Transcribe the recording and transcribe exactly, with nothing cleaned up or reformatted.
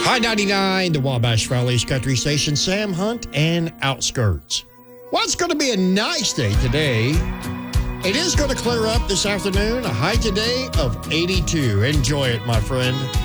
I ninety-nine, the Wabash Valley's country station, Sam Hunt and Outskirts. Well, it's going to be a nice day today. It is going to clear up this afternoon. A high today of eighty-two. Enjoy it, my friend.